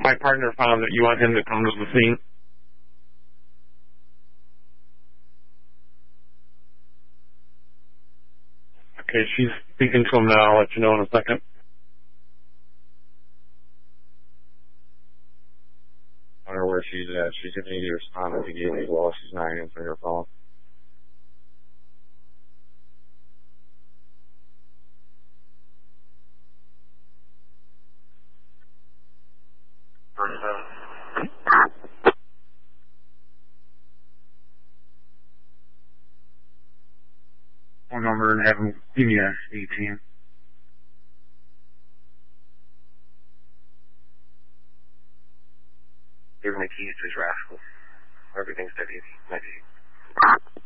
My partner found that you want him to come to the scene. Okay, she's speaking to him now. I'll let you know in a second. I don't know where she's at. She's going to need to respond immediately while she's not answering her phone. Phone number and have him give me a 18. Give him the keys to his rascal. Everything's steady.